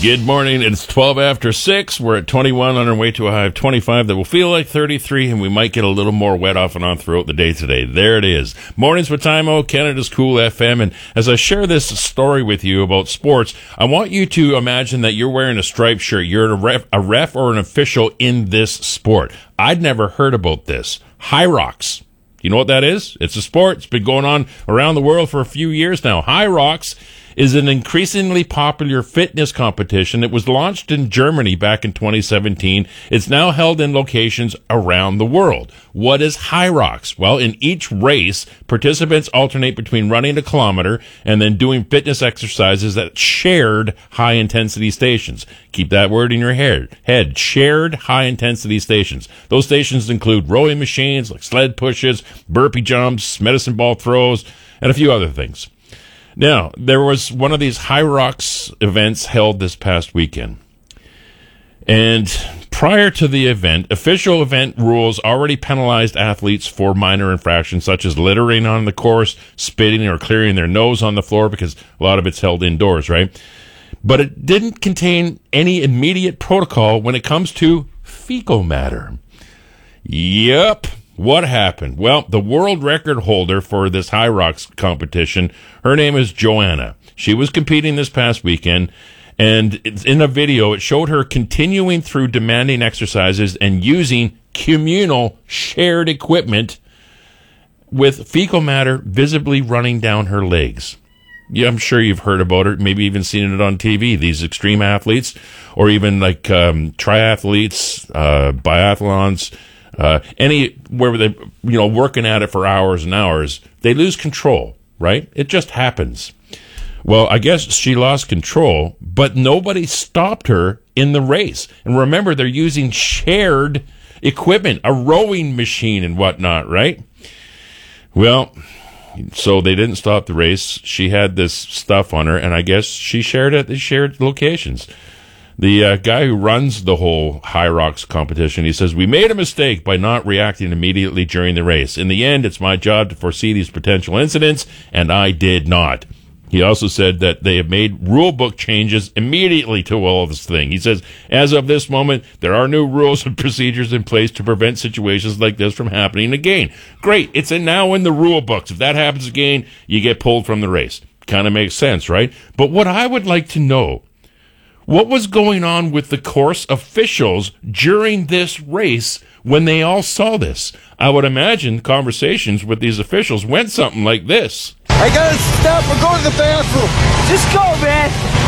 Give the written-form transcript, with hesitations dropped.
Good morning. It's 12 after 6. We're at 21 on our way to a high of 25 that will feel like 33, and we might get a little more wet off and on throughout the day today. There it is. Mornings with Timo, Canada's Cool FM. And as I share this story with you about sports, I want you to imagine that you're wearing a striped shirt. You're a ref or an official in this sport. I'd never heard about this. High Rocks. You know what that is? It's a sport. It's been going on around the world for a few years now. High Rocks is an increasingly popular fitness competition. It was launched in Germany back in 2017. It's now held in locations around the world. What is High Rocks? Well, in each race, participants alternate between running a kilometer and then doing fitness exercises at shared high-intensity stations. Keep that word in your head. Shared high-intensity stations. Those stations include rowing machines like sled pushes, burpee jumps, medicine ball throws, and a few other things. Now, there was one of these High Rocks events held this past weekend. And prior to the event, official event rules already penalized athletes for minor infractions such as littering on the course, spitting or clearing their nose on the floor, because a lot of it's held indoors, right? But it didn't contain any immediate protocol when it comes to fecal matter. Yep. What happened? Well, the world record holder for this High Rocks competition, her name is Joanna. She was competing this past weekend, and in a video, it showed her continuing through demanding exercises and using communal shared equipment with fecal matter visibly running down her legs. Yeah, I'm sure you've heard about it, maybe even seen it on TV. These extreme athletes, or even like triathletes, biathlons, anywhere they, working at it for hours and hours, they lose control, right? It just happens. Well, I guess she lost control, but nobody stopped her in the race. And remember, they're using shared equipment, a rowing machine and whatnot, right? Well, so they didn't stop the race. She had this stuff on her, and I guess she shared it at the shared locations. The guy who runs the whole High Rocks competition, he says, "We made a mistake by not reacting immediately during the race. In the end, it's my job to foresee these potential incidents, and I did not." He also said that they have made rule book changes immediately to all of this thing. He says, "As of this moment, there are new rules and procedures in place to prevent situations like this from happening again." Great. It's now in the rule books. If that happens again, you get pulled from the race. Kind of makes sense, right? But what I would like to know, what was going on with the course officials during this race when they all saw this? I would imagine conversations with these officials went something like this. I gotta stop or go to the bathroom. Just go, man.